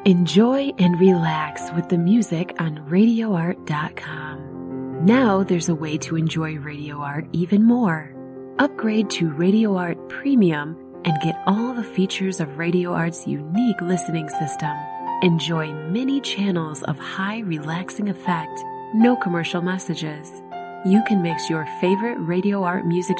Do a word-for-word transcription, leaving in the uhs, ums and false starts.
Enjoy and relax with the music on radio art dot com. Now there's a way to enjoy Radio Art even more. Upgrade to Radio Art Premium and get all the features of Radio Art's unique listening system. Enjoy many channels of high relaxing effect, no commercial messages. You can mix your favorite Radio Art music